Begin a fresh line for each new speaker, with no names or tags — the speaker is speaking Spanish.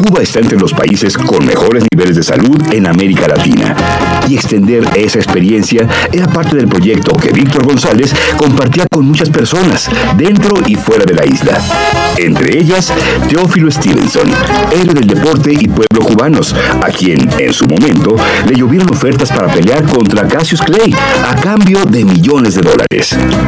Cuba está entre los países con mejores niveles de salud en América Latina. Y extender esa experiencia era parte del proyecto que Víctor González compartía con muchas personas, dentro y fuera de la isla. Entre ellas, Teófilo Stevenson, héroe del deporte y pueblo cubanos, a quien, en su momento, le llovieron ofertas para pelear contra Cassius Clay, a cambio de millones de dólares.